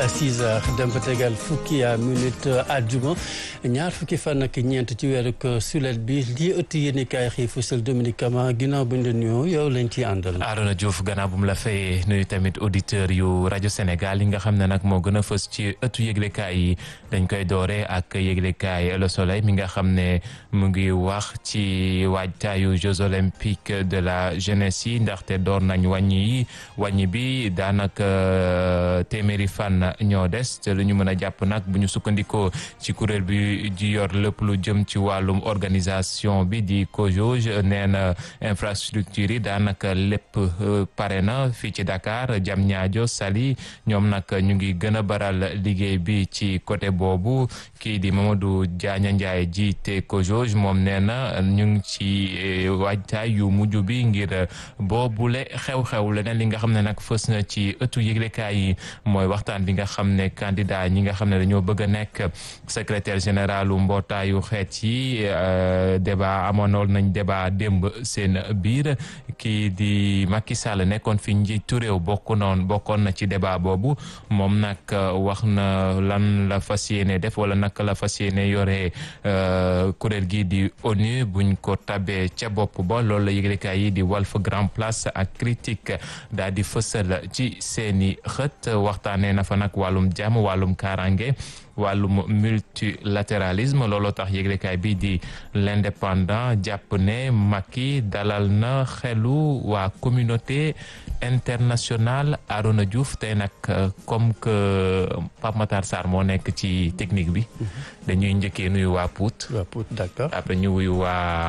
6 heures dem ba tegal fukki minute àjjuma ñaar fukki fan ak ñeent ci weeru sulet bi lii ëtt yéenekaay xëy fësal Dominique Kama ginnaaw bu ñu nuyoo yow lañ ciy àndal. Arona Diouf gannaaw bu mu la fayee nuyu tamit auditeur yu rajo Sénégal yi nga xam ne nag moo gën a fës ci ëttu yëglekaay yi dañ koy doore ak yëglekaay Le Soleil mi nga xam ne mu ngi wax ci waajtaayu Jeux olympiques de la jeunesse yi ndaxte door nañ wàññi bi daanaka téeméeri fan ñoo des te lu ñu mën a jàpp nag bu ñu sukkandikoo ci kuréel bi di yor lépp lu jëm ci wàllum organisation bi di COJOJ nee na infrastructure yi daanaka lépp pare na fii ci Dakar Diamniadio Saly ñoom nag ñu ngi gën a baral liggéey bi ci côté boobu kii di Mamadou Diagne Ndiaye jiite COJOJ moom nee na ñu ngi ci waajtaay yu mujj bi ngir boobule xew-xew leneen li nga xam ne nag fës na ci ëttu yëglekaay yi mooy waxtaan bi nga xam ne candidat ñi nga xam ne dañoo bëgg a nekk secrétaire général u mbootaayu xeet yi débat amoon nañ débat démb seen biir kii di Macky Sall nekkoon fi njiitu réew bokkoon na ci débat boobu moom nag wax na lan la fas yéene def wala naka la fas yéene yore kuréel gi di ONU buñ ko tabee ca bopp ba loolu la yëglekaay yi di Walf Grand Place ak Critique daal di fësal ci seeni xët waxtaanee na fa nag wàllum jàmm wàllum kaaraange wàllum multilatéralisme looloo tax yëglekaay bi di l'Indépendant jàpp ne Macky dalal na xelu waa communauté internationale. Arona Diouf tey nag comme que Pape Matar Sarr moo nekk ci technique bi dañuy njëkkee nuyu waa Pout. D'accord. après ñu nuyu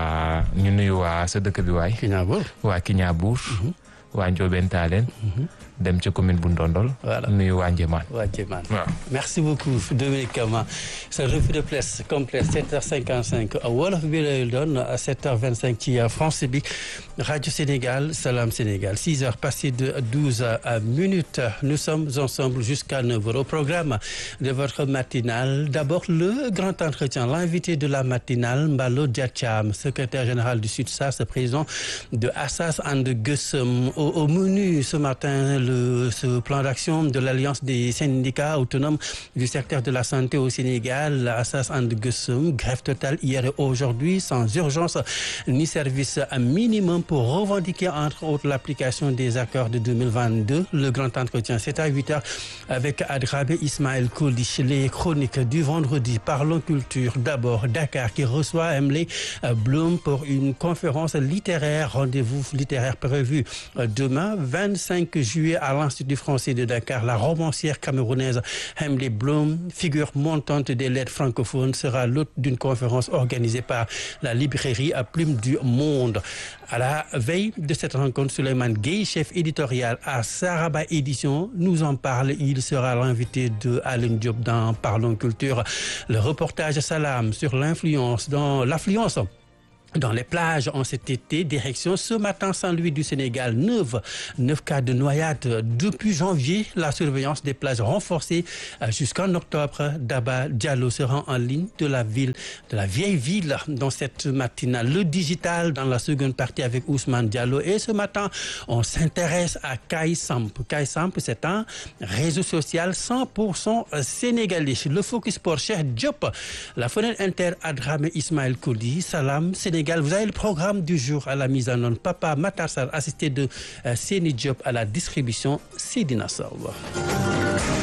waa sa dëkk bi waay. Kiñaabour. waa Ndiobène Talen. dem ci commune bu Ndondol. voilà nuyu waa Njéemaan. waaw merci beaucoup Dominique Kama sa revue de presse complète 7h55 wolof bi lay doon 7h25 ci France bi Radio Sénégal Salam Sénégal 6h passées de 12 minutes nous sommes ensemble jusqu'à 9h au programme de votre matinale. D'abord le grand entretien, l'invité de la matinale Mballo Dia Thiam, secrétaire général du SUTSAS, président de Assas And Gueusseum. Au menu ce matin ce plan d'action de l'Alliance des syndicats autonomes du secteur de la santé au Sénégal, Assas And Gueusseum, grève totale hier et aujourd'hui sans urgence ni service minimum pour revendiquer entre autres l'application des accords de 2022. Le grand entretien, c'est à 8h avec Adrabé Ismaël Koli. Les chroniques du vendredi, parlons culture. D'abord Dakar qui reçoit Emily Bloom pour une conférence littéraire, rendez-vous littéraire prévu demain 25 juillet à l'Institut français de Dakar. La romancière camerounaise Emily Bloom, figure montante des lettres francophones, sera l'hôte d'une conférence organisée par la librairie à Plume du Monde. À la veille de cette rencontre, Souleymane Gueye, chef éditorial à Saraba Édition, nous en parle. Il sera l'invité de Alain Diop dans Parlons Culture. Le reportage Salam sur l'affluence dans les plages en cet été, direction ce matin Saint-Louis du Sénégal, 9 cas de noyade depuis janvier. La surveillance des plages renforcée jusqu'en octobre. Daba Diallo sera en ligne de la vieille ville dans cette matinale. Le digital dans la seconde partie avec Ousmane Diallo. Et ce matin, on s'intéresse à Kaysamp. Kaysamp, c'est un réseau social 100% sénégalais. Le Focus Sport, Cheikh Diop. La fenêtre inter Adrame Ismaël Koli. Salam Sénégal. Vous avez le programme du jour à la mise en onde. Papa Matar Sarr, assisté de Séni Diop à la distribution, Sidina Sow.